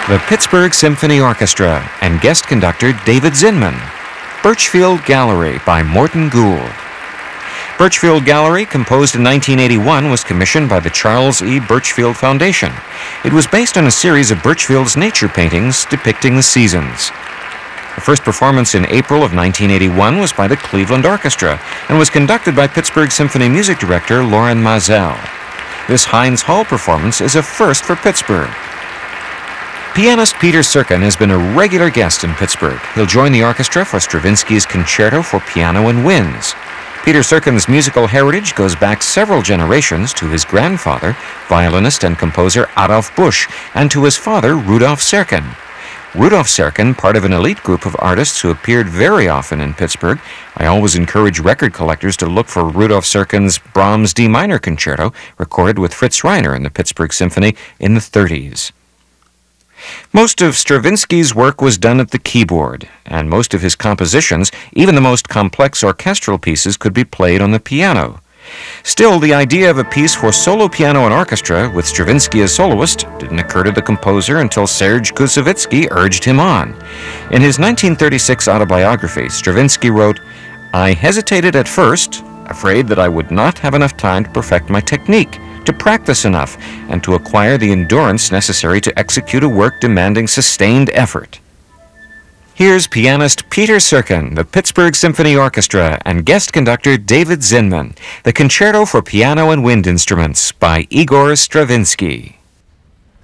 The Pittsburgh Symphony Orchestra and guest conductor David Zinman. Birchfield Gallery by Morton Gould. Birchfield Gallery, composed in 1981, was commissioned by the Charles E. Birchfield Foundation. It was based on a series of Birchfield's nature paintings depicting the seasons. The first performance in April of 1981 was by the Cleveland Orchestra and was conducted by Pittsburgh Symphony music director Loren Mazel. This Heinz Hall performance is a first for Pittsburgh. Pianist Peter Serkin has been a regular guest in Pittsburgh. He'll join the orchestra for Stravinsky's Concerto for Piano and Winds. Peter Serkin's musical heritage goes back several generations to his grandfather, violinist and composer Adolf Busch, and to his father, Rudolf Serkin. Rudolf Serkin, part of an elite group of artists who appeared very often in Pittsburgh. I always encourage record collectors to look for Rudolf Serkin's Brahms D minor concerto, recorded with Fritz Reiner in the Pittsburgh Symphony in the 30s. Most of Stravinsky's work was done at the keyboard, and most of his compositions, even the most complex orchestral pieces, could be played on the piano. Still, the idea of a piece for solo piano and orchestra with Stravinsky as soloist didn't occur to the composer until Serge Koussevitzky urged him on. In his 1936 autobiography, Stravinsky wrote, "I hesitated at first, afraid that I would not have enough time to perfect my technique, to practice enough, and to acquire the endurance necessary to execute a work demanding sustained effort." Here's pianist Peter Serkin, the Pittsburgh Symphony Orchestra, and guest conductor David Zinman, the Concerto for Piano and Wind Instruments by Igor Stravinsky.